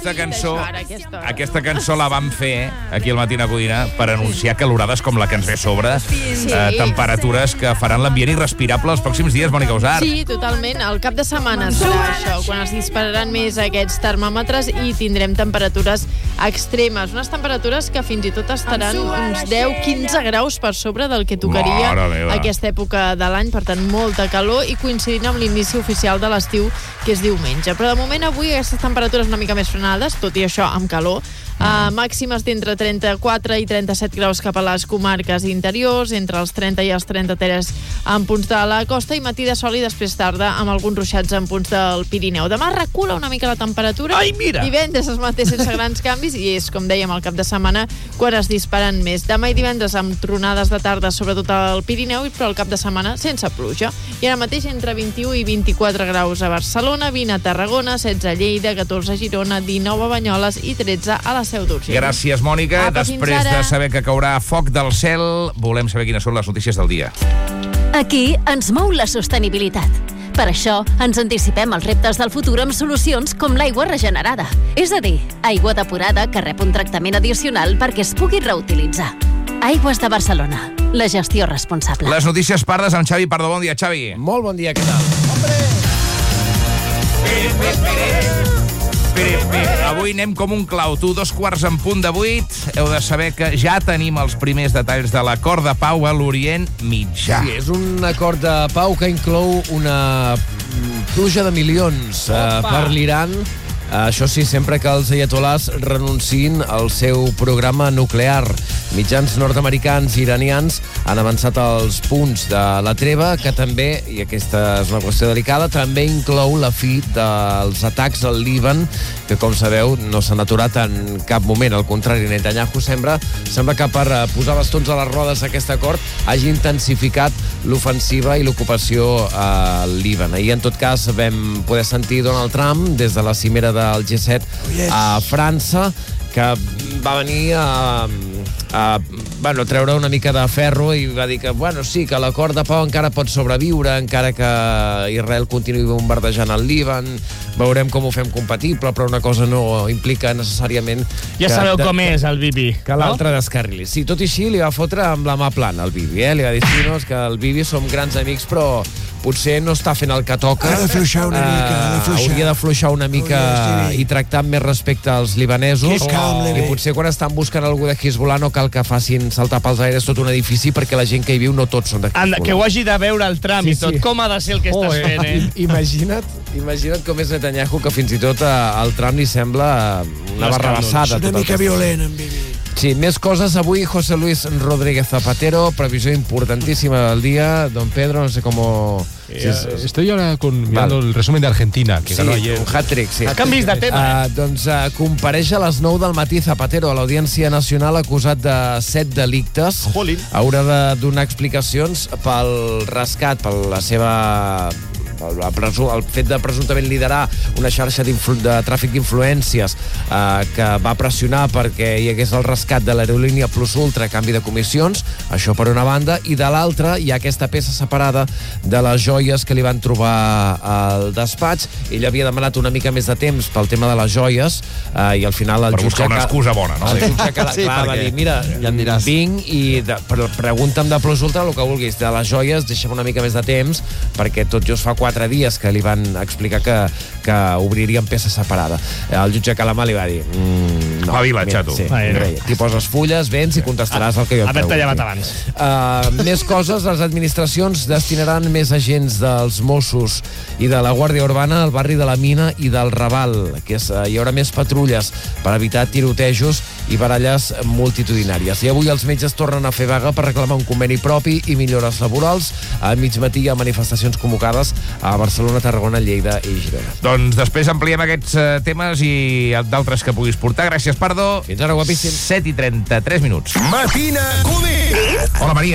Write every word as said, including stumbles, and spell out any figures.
aquesta cançó, aquesta cançó la vam fer aquí al Matina Codina per anunciar calorades com la que ens ve a sobre, Sí. eh, temperatures que faran l'ambient irrespirable els pròxims dies, Mònica Usart. Sí, totalment. El cap de setmana serà això, quan es dispararan més aquests termòmetres i tindrem temperatures extremes. Unes temperatures que fins i tot estaran uns deu a quinze graus per sobre del que tocaria Mare meva. aquesta època de l'any, per tant, molta calor i coincidint amb l'inici oficial de l'estiu, que és diumenge. Però de moment avui aquestes temperatures una mica més frenades, tot i això amb calor, Uh, màximes d'entre trenta-quatre i trenta-set graus cap a les comarques interiors, entre els trenta i els trenta-tres en punts de la costa, i matí de sol i després tarda amb alguns ruixats en punts del Pirineu. Demà recula una mica la temperatura. Ai, mira! Divendres es manté sense grans canvis i és, com dèiem, el cap de setmana quan es disparen més. Demà i divendres amb tronades de tarda, sobretot al Pirineu, però el cap de setmana sense pluja. I ara mateix entre vint-i-u i vint-i-quatre graus a Barcelona, vint a Tarragona, setze a Lleida, catorze a Girona, dinou a Banyoles i tretze a la Seu d'Urgell. Gràcies, Mònica. Apa, fins Després ara. de saber que caurà foc del cel, volem saber quines són les notícies del dia. Aquí ens mou la sostenibilitat. Per això ens anticipem als reptes del futur amb solucions com l'aigua regenerada. És a dir, aigua depurada que rep un tractament addicional perquè es pugui reutilitzar. Aigües de Barcelona. La gestió responsable. Les notícies pardes amb Xavi Pardo. Bon dia, Xavi. Molt bon dia, què tal? Pere, Pere, avui anem com un clau. Tu, dos quarts en punt de vuit. Heu de saber que ja tenim els primers detalls de l'acord de pau a l'Orient Mitjà. Sí, és un acord de pau que inclou una pluja de milions uh, per l'Iran. Uh, això sí, sempre que els ayatolars renunciïn al seu programa nuclear. Mitjans nord-americans i iranians han avançat als punts de la treva, que també, i aquesta és una qüestió delicada, també inclou la fi dels atacs al Líban, que, com sabeu, no s'han aturat en cap moment. Al contrari, Netanyahu sembla, sembla que per posar bastons a les rodes aquest acord hagi intensificat l'ofensiva i l'ocupació al Líban. Ahir, en tot cas, vam poder sentir Donald Trump des de la cimera del G set a França, que va venir a, a bueno, treure una mica de ferro i va dir que, bueno, sí, que l'acord de pau encara pot sobreviure, encara que Israel continuï bombardejant el Líban, veurem com ho fem compatible, però una cosa no implica necessàriament... Ja que, sabeu de, com és el Bibi, que l'altre no? descarrili. Sí, tot i així li va fotre amb la mà plana al Bibi, eh? Li va dir, sí, no, és que el Bibi som grans amics, però potser no està fent el que toca. Ha d'afluixar una uh, mica, ha d'afluixar. Hauria d'afluixar una mica i tractar amb més respecte als libanesos. Oh. I potser quan estan buscant algú de Hezbollah no cal que facin saltar pels aires tot un edifici, perquè la gent que hi viu no tots són de Hezbollah. Anda, que ho hagi de veure el Trump Sí, i tot. sí. Com ha de ser el que Oh, estàs fent, eh? I- Imagina't, imagina't com és Netanyahu, que fins i tot eh, al Trump li sembla una Un barrabassada. És una tot el mica que fa. violent, en Bibi. Sí, més coses avui. José Luis Rodríguez Zapatero, previsió importantíssima del día. Don Pedro, no sé cómo... Eh, estoy ahora con, mirando Vale. el resumen de Argentina, que Sí, ganó ayer. un hat-trick, sí. Canvis de tema, Uh, doncs uh, compareix a les nou del matí Zapatero a l'Audiència Nacional acusat de set delictes. Jolín. Haurà de donar explicacions pel rescat, per la seva... El, presu, el fet de presumptament liderar una xarxa de tràfic d'influències eh, que va pressionar perquè hi hagués el rescat de l'aerolínia Plus Ultra a canvi de comissions, això per una banda, i de l'altra hi ha aquesta peça separada de les joies que li van trobar al despatx. Ell havia demanat una mica més de temps pel tema de les joies eh, i al final el Per jutge... buscar una excusa bona, no? El jutge que, Sí, clar, va perquè dir, mira, ja em diràs. vinc i de, pre pregunta'm de Plus Ultra el que vulguis. De les joies deixa'm una mica més de temps, perquè tot just fa quatre dies que li van explicar que, que obririen peça separada. El jutge Calamà li va dir... Mm, no, Espavila, mira, xato. Sí, Bueno. t'hi poses fulles, vens i contestaràs el que jo et Haver-te pregunti. llevat abans. Uh, més coses, les administracions destinaran més agents dels Mossos i de la Guàrdia Urbana al barri de la Mina i del Raval, que és, uh, hi haurà més patrulles per evitar tirotejos i baralles multitudinàries. I avui els metges tornen a fer vaga per reclamar un conveni propi i millores laborals. A mig matí hi ha manifestacions convocades a Barcelona, Tarragona, Lleida i Girona. Doncs després ampliem aquests uh, temes i d'altres que puguis portar. Gràcies, Pardo. Fins ara, guapíssim. set i trenta-tres minuts. Matina Codina. Hola, Maria.